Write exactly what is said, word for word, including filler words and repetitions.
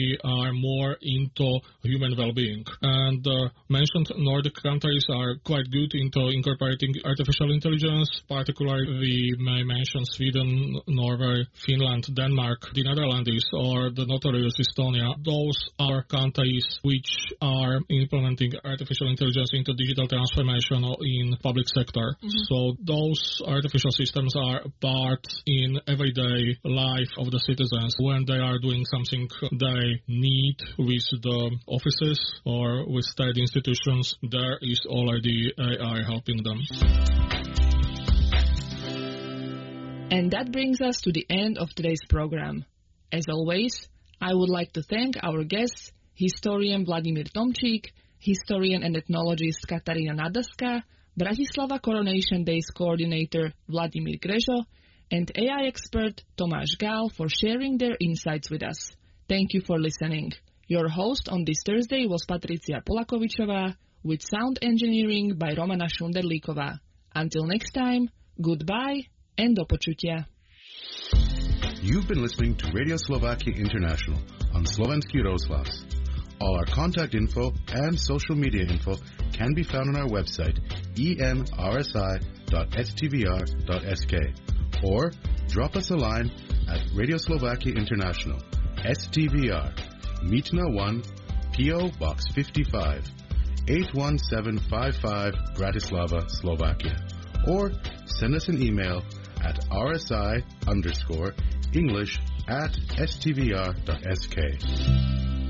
we are more into human well-being. And uh, mentioned Nordic countries are quite good into incorporating artificial intelligence. Particularly, we may mention Sweden, Norway, Finland, Denmark, the Netherlands, or the notorious Estonia. Those are countries which are implementing artificial intelligence into digital transformation in public sector. Mm-hmm. So those artificial systems are part in everyday life of the citizens. When they are doing something they need with the offices or with state institutions, there is already A I helping them. And that brings us to the end of today's program. As always, I would like to thank our guests, historian Vladimír Tomčík, historian and ethnologist Katarína Nadaska, Bratislava Coronation Days coordinator Vladimír Grežo, and A I expert Tomáš Gál for sharing their insights with us. Thank you for listening. Your host on this Thursday was Patricia Polakovičová, with sound engineering by Romana Šunderlíková. Until next time, goodbye and do počutia. You've been listening to Radio Slovakia International on Slovenský rozhlas. All our contact info and social media info can be found on our website e m r s i dot s t v r dot s k or drop us a line at Radio Slovakia International, S T V R, Mítna one, P O Box fifty-five, eight one seven five five, Bratislava, Slovakia. Or send us an email at rsi underscore English at s t v r dot s k.